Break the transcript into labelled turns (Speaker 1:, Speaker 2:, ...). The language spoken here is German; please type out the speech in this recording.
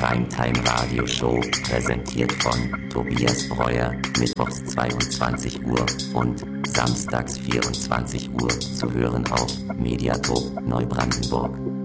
Speaker 1: Primetime Radio Show, präsentiert von Tobias Breuer, mittwochs 22 Uhr und samstags 24 Uhr, zu hören auf Mediathek Neubrandenburg.